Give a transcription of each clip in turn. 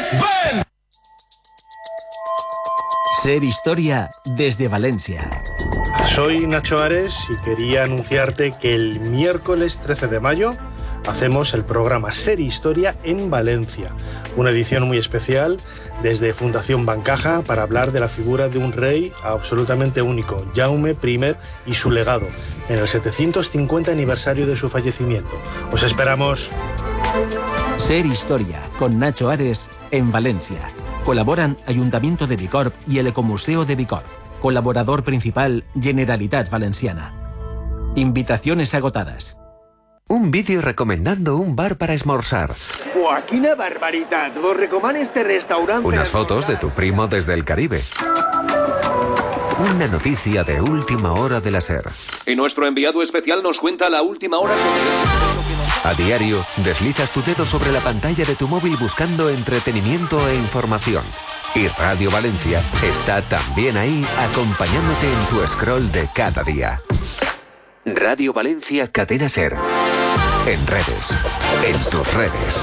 ¡Ven! Ser Historia desde Valencia. Soy Nacho Ares y quería anunciarte que el miércoles 13 de mayo hacemos el programa Ser Historia en Valencia, una edición muy especial desde Fundación Bancaja para hablar de la figura de un rey absolutamente único, Jaume I, y su legado, en el 750 aniversario de su fallecimiento. ¡Os esperamos! Ser Historia con Nacho Ares en Valencia. Colaboran Ayuntamiento de Bicorb y el Ecomuseo de Bicorb. Colaborador principal, Generalitat Valenciana. Invitaciones agotadas. Un vídeo recomendando un bar para esmorzar. ¡Buah, quina barbaritat! Vos recomano este restaurante. Unas fotos de tu primo desde el Caribe. Una noticia de última hora de la SER. Y nuestro enviado especial nos cuenta la última hora sobre... A diario, deslizas tu dedo sobre la pantalla de tu móvil buscando entretenimiento e información. Y Radio Valencia está también ahí acompañándote en tu scroll de cada día. Radio Valencia Cadena SER. En redes. En tus redes.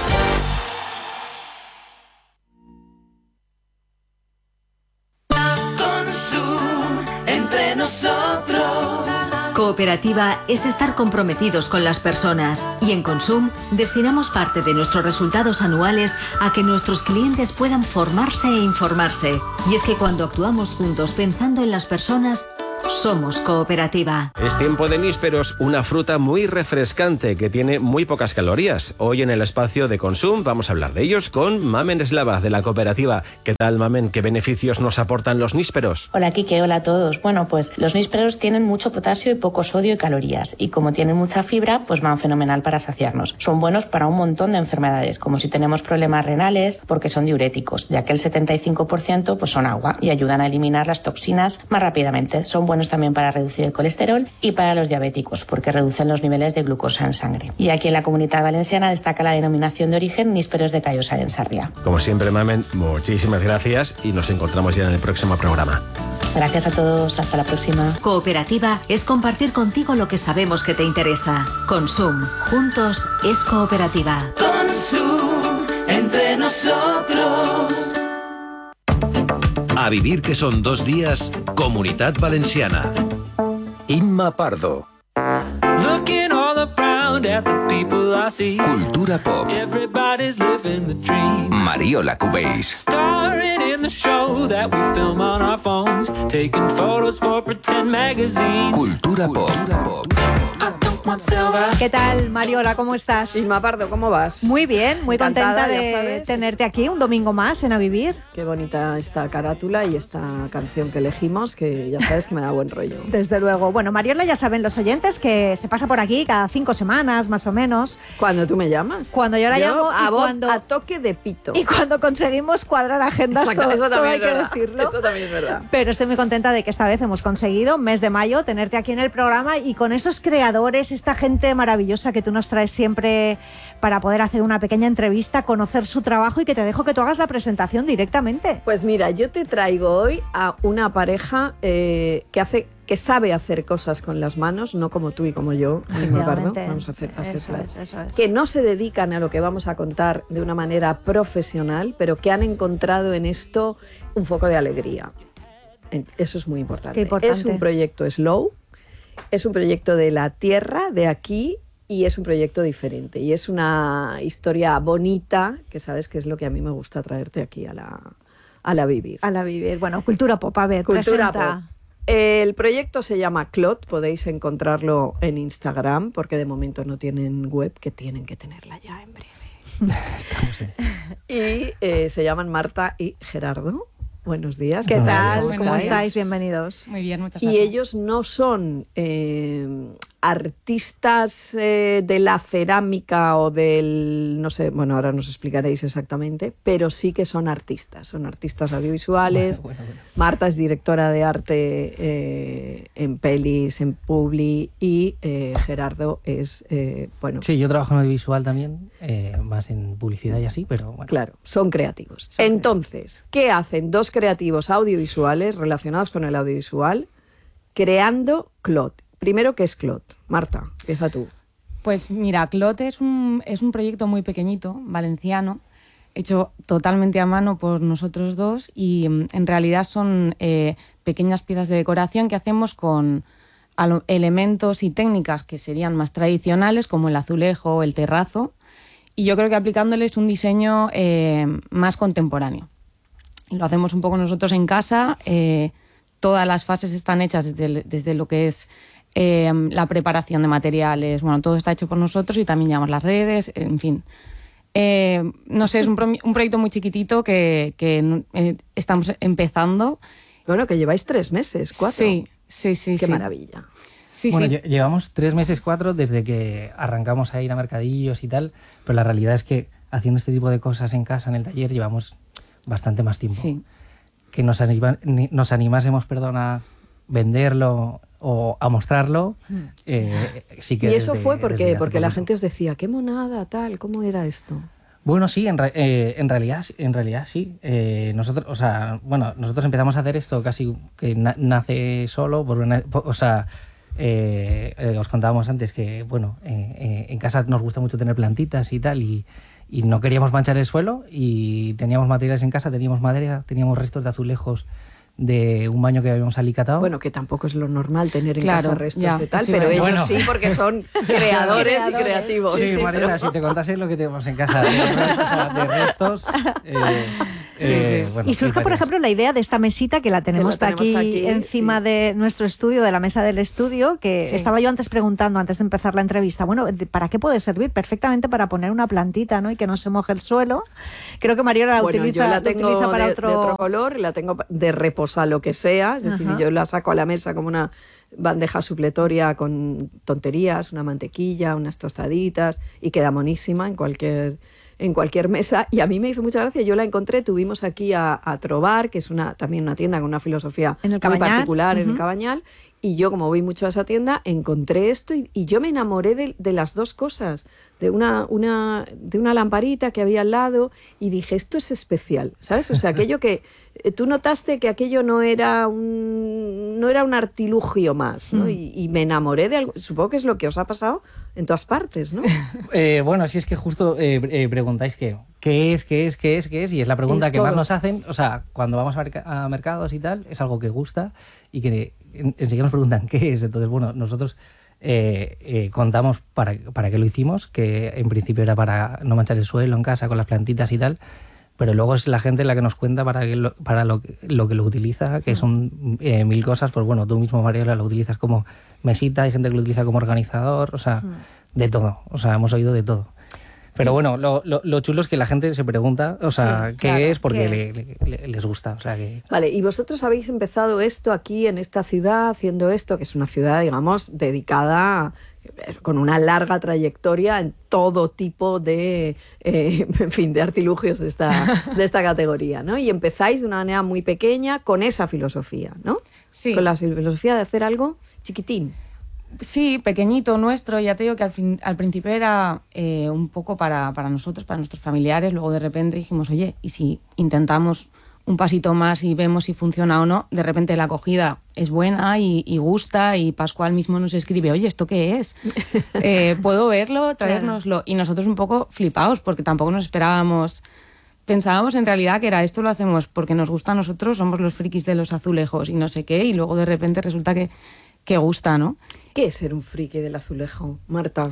Entre nosotros. Cooperativa es estar comprometidos con las personas y en Consum destinamos parte de nuestros resultados anuales a que nuestros clientes puedan formarse e informarse. Y es que cuando actuamos juntos pensando en las personas, somos cooperativa. Es tiempo de nísperos, una fruta muy refrescante que tiene muy pocas calorías. Hoy en el espacio de Consum vamos a hablar de ellos con Mamen Eslava de la cooperativa. ¿Qué tal, Mamen? ¿Qué beneficios nos aportan los nísperos? Hola, Quique, hola a todos. Bueno, pues los nísperos tienen mucho potasio y poco sodio y calorías. Y como tienen mucha fibra, pues van fenomenal para saciarnos. Son buenos para un montón de enfermedades, como si tenemos problemas renales, porque son diuréticos, ya que el 75% pues son agua y ayudan a eliminar las toxinas más rápidamente. Son buenos también para reducir el colesterol y para los diabéticos, porque reducen los niveles de glucosa en sangre. Y aquí en la Comunidad Valenciana destaca la denominación de origen nísperos de Callosa en Sarriá. Como siempre, Mamen, muchísimas gracias y nos encontramos ya en el próximo programa. Gracias a todos, hasta la próxima. Cooperativa es compartir contigo lo que sabemos que te interesa. Consum, juntos es cooperativa. Consum, entre nosotros. A vivir que son 2 días, Comunitat Valenciana. Imma Pardo. Cultura pop. Mariola Cubéis. Cultura pop. ¿Qué tal, Mariola? ¿Cómo estás? Isma Pardo, ¿cómo vas? Muy bien, muy Encantada, contenta de tenerte aquí un domingo más en A Vivir. Qué bonita esta carátula y esta canción que elegimos, que ya sabes que me da buen rollo. Desde luego. Bueno, Mariola, ya saben los oyentes que se pasa por aquí cada 5 semanas, más o menos. Cuando tú me llamas. Cuando yo la llamo a toque de pito. Y cuando conseguimos cuadrar agendas, Exacto, todo hay que decirlo. Eso también es verdad. Pero estoy muy contenta de que esta vez hemos conseguido, mes de mayo, tenerte aquí en el programa y con esos creadores, esta gente maravillosa que tú nos traes siempre para poder hacer una pequeña entrevista, conocer su trabajo y que te dejo que tú hagas la presentación directamente. Pues mira, yo te traigo hoy a una pareja que sabe hacer cosas con las manos, no como tú y como yo, Pardo, vamos a hacer eso es. que no se dedican a lo que vamos a contar de una manera profesional, pero que han encontrado en esto un foco de alegría. Eso es muy importante. Qué importante. Es un proyecto slow, es un proyecto de la tierra, de aquí, y es un proyecto diferente. Y es una historia bonita, que sabes que es lo que a mí me gusta traerte aquí a la Vivir. A la Vivir. Bueno, cultura pop, a ver, Cultura presenta. pop. El proyecto se llama Clot, podéis encontrarlo en Instagram, porque de momento no tienen web, que tienen que tenerla ya en breve. Y se llaman Marta y Gerardo. Buenos días. ¿Qué tal? ¿Cómo estáis? Bienvenidos. Muy bien, muchas gracias. Y ellos no son artistas de la cerámica o del, no sé, bueno, ahora nos explicaréis exactamente, pero sí que son artistas audiovisuales. Bueno. Marta es directora de arte en pelis, en Publi, y Gerardo es, bueno... Sí, yo trabajo en audiovisual también, más en publicidad y así, pero bueno. Claro, son creativos. Entonces, ¿qué hacen dos creativos audiovisuales relacionados con el audiovisual creando Clot? Primero, ¿qué es Clot? Marta, empieza tú. Pues mira, Clot es un proyecto muy pequeñito, valenciano, hecho totalmente a mano por nosotros dos y en realidad son pequeñas piezas de decoración que hacemos con elementos y técnicas que serían más tradicionales, como el azulejo o el terrazo, y yo creo que aplicándoles un diseño más contemporáneo. Y lo hacemos un poco nosotros en casa. Todas las fases están hechas desde lo que es la preparación de materiales. Bueno, todo está hecho por nosotros y también llevamos las redes, en fin. No sé, es un proyecto muy chiquitito que estamos empezando. Bueno, que lleváis 3 meses, 4. Sí. Qué maravilla. Sí, bueno, llevamos 3 meses, 4 desde que arrancamos a ir a mercadillos y tal, pero la realidad es que haciendo este tipo de cosas en casa, en el taller, llevamos bastante más tiempo. Sí. Que nos animásemos, a venderlo o a mostrarlo, sí que... ¿Y eso fue porque la gente os decía, qué monada, tal, cómo era esto? Bueno, sí, en realidad sí. Nosotros empezamos a hacer esto casi que nace solo, os contábamos antes que, en casa nos gusta mucho tener plantitas y tal, y no queríamos manchar el suelo, y teníamos materiales en casa, teníamos madera, teníamos restos de azulejos de un baño que habíamos alicatado. Bueno, que tampoco es lo normal tener en casa restos de tal, sí, pero ellos sí, porque son creadores y creativos. Sí, Mariela, si te contase lo que tenemos en casa de restos... y surge, por ejemplo, la idea de esta mesita que la tenemos aquí encima de nuestro estudio, de la mesa del estudio, que estaba yo antes preguntando, antes de empezar la entrevista, bueno, ¿para qué puede servir? Perfectamente para poner una plantita, ¿no? Y que no se moje el suelo. Creo que Mariola yo la tengo para de otro color, la tengo de reposa lo que sea, es decir, yo la saco a la mesa como una bandeja supletoria con tonterías, una mantequilla, unas tostaditas, y queda monísima en cualquier mesa. Y a mí me hizo mucha gracia, yo la encontré, tuvimos aquí a Trobar, que es también una tienda con una filosofía muy particular en el Cabañal, y yo, como voy mucho a esa tienda, encontré esto y yo me enamoré de las dos cosas, de una lamparita que había al lado, y dije, esto es especial, ¿sabes? O sea, aquello que tú notaste que aquello no era un artilugio más, ¿no? Y me enamoré de algo. Supongo que es lo que os ha pasado en todas partes, ¿no? Bueno, si es que justo preguntáis qué es, y es la pregunta que más nos hacen. O sea, cuando vamos a mercados y tal, es algo que gusta y que enseguida nos preguntan qué es. Entonces, bueno, nosotros contamos para qué lo hicimos, que en principio era para no manchar el suelo en casa con las plantitas y tal, pero luego es la gente la que nos cuenta para lo que lo utiliza, que son 1000 cosas. Pues bueno, tú mismo, Mariola, lo utilizas como mesita, hay gente que lo utiliza como organizador, o sea, de todo, o sea, hemos oído de todo. Pero bueno, lo chulo es que la gente se pregunta, o sea, qué es, porque les gusta. O sea, que... Vale, y vosotros habéis empezado esto aquí en esta ciudad, haciendo esto, que es una ciudad, digamos, dedicada, con una larga trayectoria en todo tipo de, de artilugios de esta categoría, ¿no? Y empezáis de una manera muy pequeña con esa filosofía, ¿no? Sí. Con la filosofía de hacer algo chiquitín. Sí, pequeñito nuestro. Ya te digo que al principio era un poco para nosotros, para nuestros familiares. Luego de repente dijimos, oye, ¿y si intentamos un pasito más y vemos si funciona o no? De repente la acogida es buena y gusta, y Pascual mismo nos escribe, oye, ¿esto qué es? ¿Puedo verlo? Traérnoslo. Y nosotros un poco flipados, porque tampoco nos esperábamos. Pensábamos en realidad que era esto, lo hacemos porque nos gusta a nosotros, somos los frikis de los azulejos y no sé qué, y luego de repente resulta que gusta, ¿no? ¿Qué es ser un friki del azulejo, Marta?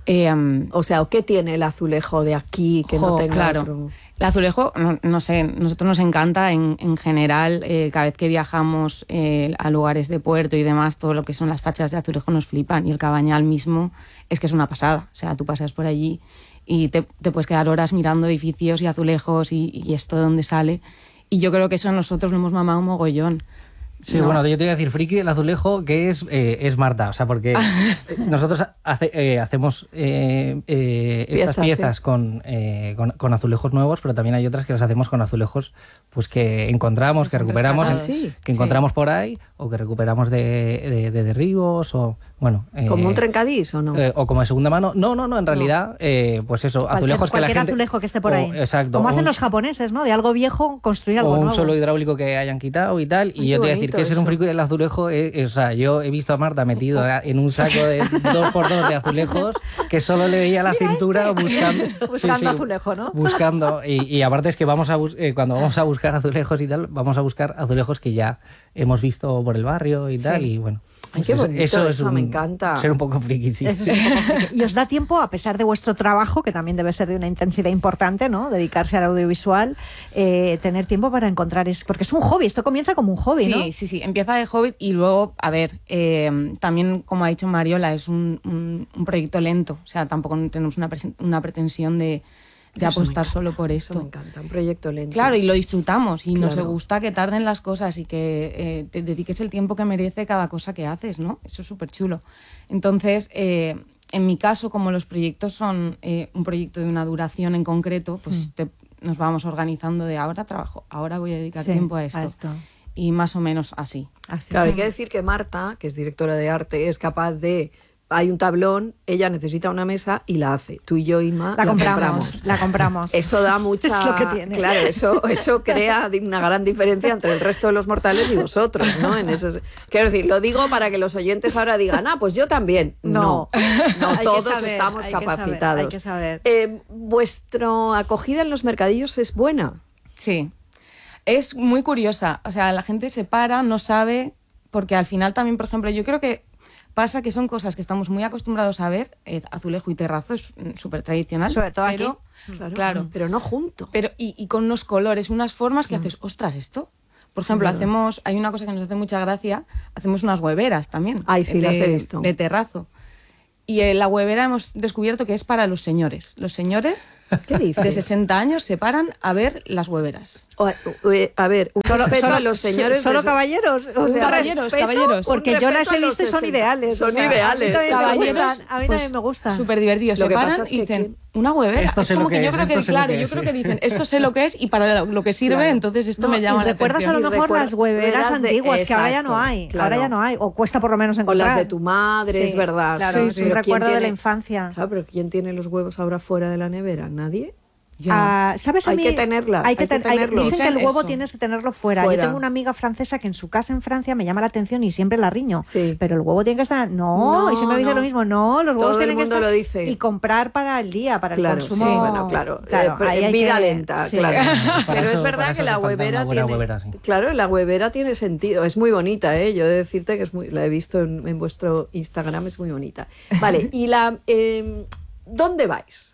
O sea, ¿qué tiene el azulejo de aquí que no tenga otro? El azulejo, no sé, nosotros nos encanta en general, cada vez que viajamos a lugares de puerto y demás, todo lo que son las fachadas de azulejo nos flipan, y el Cabañal mismo es que es una pasada. O sea, tú pasas por allí y te puedes quedar horas mirando edificios y azulejos y esto de dónde sale. Y yo creo que eso nosotros lo hemos mamado un mogollón. Sí, no. Bueno, yo te voy a decir friki del azulejo, que es Marta, o sea, porque nosotros hacemos estas piezas con azulejos nuevos, pero también hay otras que las hacemos con azulejos pues que encontramos, que recuperamos, que encontramos por ahí, o que recuperamos de derribos, o Bueno, ¿como un trencadís o no? O como de segunda mano. No, en realidad, pues eso, azulejos que la gente... Cualquier azulejo que esté por ahí. Exacto. Como hacen los japoneses, ¿no? De algo viejo construir algo nuevo. O un suelo hidráulico que hayan quitado y tal. Y yo te voy a decir que ser un friki del azulejo, o sea, yo he visto a Marta metido en un saco de 2x2 de azulejos que solo le veía la cintura buscando... Buscando azulejo, ¿no? Buscando. Y aparte es que cuando vamos a buscar azulejos y tal, vamos a buscar azulejos que ya hemos visto por el barrio y tal. Y bueno... Ay, qué bonito, eso me encanta. Ser un poco friki, sí. Eso es un poco friki. Y os da tiempo, a pesar de vuestro trabajo, que también debe ser de una intensidad importante, ¿no? Dedicarse al audiovisual, tener tiempo para encontrar... Porque es un hobby, esto comienza como un hobby, ¿no? Sí, empieza de hobby y luego, a ver, también, como ha dicho Mariola, es un proyecto lento. O sea, tampoco tenemos una pretensión de apostar solo por esto. Eso me encanta, un proyecto lento. Claro, y lo disfrutamos y nos gusta que tarden las cosas y que te dediques el tiempo que merece cada cosa que haces, ¿no? Eso es súper chulo. Entonces, en mi caso, como los proyectos son un proyecto de una duración en concreto, pues nos vamos organizando de ahora trabajo, ahora voy a dedicar tiempo a esto. Y más o menos así. Claro, hay que decir que Marta, que es directora de arte, es capaz de... Hay un tablón, ella necesita una mesa y la hace. Tú y yo, Inma, la compramos. Eso da mucha... Es lo que tiene. Claro, eso crea una gran diferencia entre el resto de los mortales y vosotros, ¿no? Quiero decir, lo digo para que los oyentes ahora digan, pues yo también. No, todos estamos capacitados. Hay que saber. ¿Vuestra acogida en los mercadillos es buena? Sí. Es muy curiosa. O sea, la gente se para, no sabe, porque al final también, por ejemplo, yo creo que pasa que son cosas que estamos muy acostumbrados a ver, azulejo y terrazo es súper tradicional. Sobre todo pero, aquí. Claro. Pero no junto. Pero, y con unos colores, unas formas que haces, ostras, esto. Por ejemplo, hay una cosa que nos hace mucha gracia, hacemos unas hueveras también. Ay, sí, las he visto. De terrazo. Y la huevera hemos descubierto que es para los señores. Los señores ¿Qué dices? de 60 años se paran a ver las hueveras. A ver, un respeto a los señores... ¿Solo caballeros? O sea, caballeros. Porque yo las he visto y son ideales. Son ideales. A mí también me gustan. Súper divertidos. Se paran y dicen, una huevera. Esto es como que yo creo que, claro, yo creo que dicen, esto sé lo que es y para lo que sirve, entonces esto me llama la atención. ¿Recuerdas a lo mejor las hueveras antiguas que ahora ya no hay? Ahora ya no hay. O cuesta por lo menos encontrar. O las de tu madre, es verdad. Claro, es un recuerdo de la infancia. Claro, pero ¿quién tiene los huevos ahora fuera de la nevera? ¿Nadie? ¿Sabes a mí? Hay que tenerla. Dicen que el huevo tienes que tenerlo fuera. Yo tengo una amiga francesa que en su casa en Francia me llama la atención y siempre la riño. Sí. Pero el huevo tiene que estar... No, y siempre me dice lo mismo. No, los huevos tienen que estar... Todo el mundo lo dice. Y comprar para el día, para el consumo. Sí, bueno, claro. Vida lenta, claro. Pero es verdad que la huevera tiene... Claro, la huevera tiene sentido. Es muy bonita, ¿eh? Yo he de decirte que la he visto en vuestro Instagram, es muy bonita. Vale, y ¿dónde vais?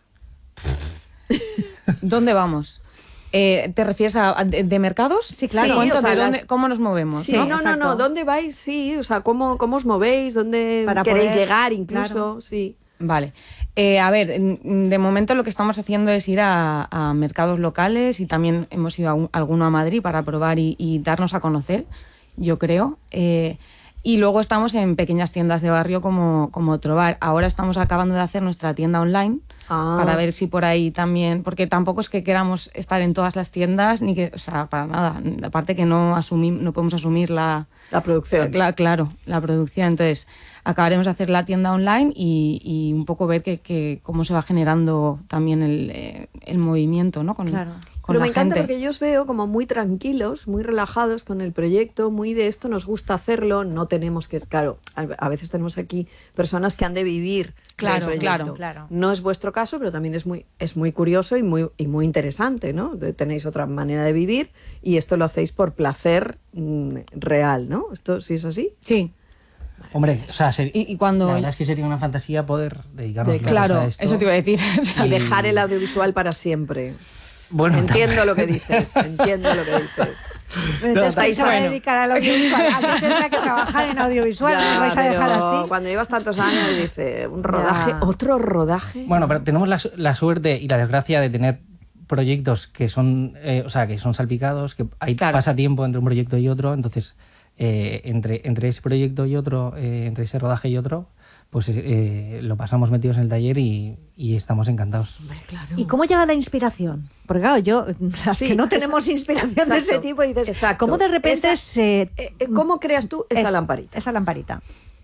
¿Dónde vamos? ¿Te refieres a de mercados? Sí, claro. Sí, o sea, ¿cómo nos movemos? Sí, no. ¿Dónde vais? Sí, o sea, ¿cómo os movéis? ¿Dónde queréis llegar incluso? Claro. Sí. Vale. A ver, de momento lo que estamos haciendo es ir a mercados locales y también hemos ido a alguno a Madrid para probar y darnos a conocer, yo creo. Y luego estamos en pequeñas tiendas de barrio como Trobar. Ahora estamos acabando de hacer nuestra tienda online para ver si por ahí también... Porque tampoco es que queramos estar en todas las tiendas, ni que, o sea, para nada. Aparte que no podemos asumir la producción. Claro, la producción. Entonces, acabaremos de hacer la tienda online y un poco ver cómo se va generando también el movimiento, ¿no? Pero me encanta porque yo os veo como muy tranquilos, muy relajados con el proyecto, muy de esto nos gusta hacerlo, no tenemos que... Claro, a veces tenemos aquí personas que han de vivir del proyecto. Claro. No es vuestro caso, pero también es muy curioso y muy interesante, ¿no? Tenéis otra manera de vivir y esto lo hacéis por placer real, ¿no? ¿Esto sí es así? Sí. Hombre, o sea, y cuando... la verdad es que sería una fantasía poder dedicarnos claro, a esto. eso te iba a decir. Y dejar el audiovisual para siempre. Bueno, entiendo lo que dices. Entonces, se va a dedicar al audiovisual. Aquí tendrá que trabajar en audiovisual, ¿no vais a dejar así? Cuando llevas tantos años, dice, un rodaje, otro rodaje. Bueno, pero tenemos la suerte y la desgracia de tener proyectos que son, que son salpicados, que pasa tiempo entre un proyecto y otro, entonces entre ese proyecto y otro, entre ese rodaje y otro, pues lo pasamos metidos en el taller y estamos encantados. Claro. ¿Y cómo llega la inspiración? Porque claro, las que no tenemos inspiración de ese tipo, dices, ¿cómo de repente ¿cómo creas tú esa lamparita? Esa lamparita.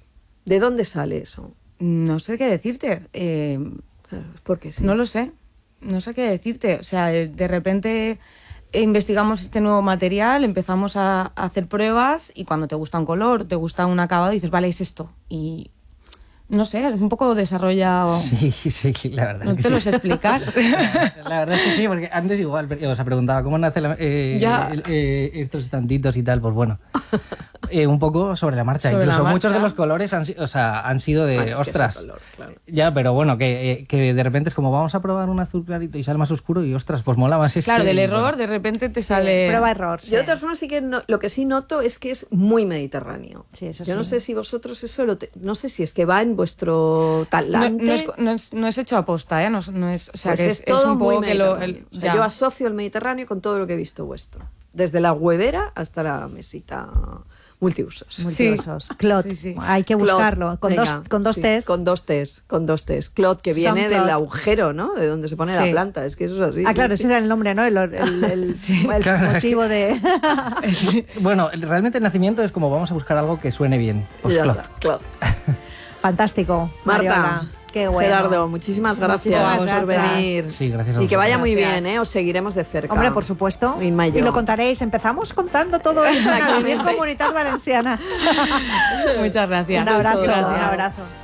¿De dónde sale eso? No sé qué decirte. Claro, porque sí. No lo sé. No sé qué decirte. O sea, de repente investigamos este nuevo material, empezamos a hacer pruebas y cuando te gusta un color, te gusta un acabado, dices, vale, es esto. Y no sé, es un poco desarrollado. Sí, la verdad no es que te sí. lo sé explicar. La verdad es que sí, porque antes igual os preguntaba cómo nace estos estantitos y tal, pues bueno. Un poco sobre la marcha. Sobre Incluso la muchos marcha. de los colores han sido de, es ostras. que ese color, claro. Ya, pero bueno, que de repente es como vamos a probar un azul clarito y sale más oscuro y ostras, pues mola más este. Claro, del y, error bueno. de repente te sale... Prueba-error. Yo de todas formas sí que lo que sí noto es que es muy mediterráneo. Sí, eso Yo sí. no sé si vosotros eso no sé si es que va en vuestro talante. No es hecho a posta, ¿eh? No es, o sea, Pues que es todo un muy poco que mediterráneo. O sea, yo asocio el Mediterráneo con todo lo que he visto vuestro. Desde la huevera hasta la mesita multiusos. Multiusos. Clot. Sí. Hay que buscarlo. Con Venga, dos sí, Ts. Con dos Ts. Clot, que viene Clot. del agujero, ¿no? De donde se pone la planta. Es que eso es así. Ah, claro, Sí. ese era el nombre, ¿no? El Claro, motivo de... Bueno, realmente el nacimiento es como vamos a buscar algo que suene bien. Pues Ya Clot. está, Clot. Fantástico. Marta, Mariola. Qué bueno. Gerardo, muchísimas gracias Muchísimas por gracias. venir. Sí, gracias a Y que vaya muy Gracias. bien, ¿eh? Os seguiremos de cerca. Hombre, por supuesto. Inma y yo. Y lo contaréis. Empezamos contando todo esto en la Exactamente. Comunitat Valenciana. Muchas gracias. Un abrazo. Gracias. Un abrazo.